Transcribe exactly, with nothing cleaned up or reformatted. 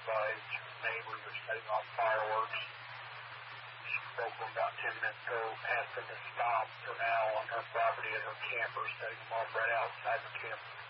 advised neighbors are setting off fireworks. Spoke to them about ten minutes ago, asked them to stop for now on her property at her camper, setting them off right outside the camp